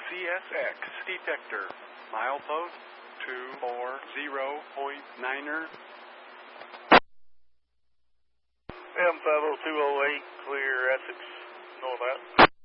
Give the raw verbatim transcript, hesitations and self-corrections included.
C S X detector. Milepost two four zero point niner. M five oh two oh eight, clear Essex, north out.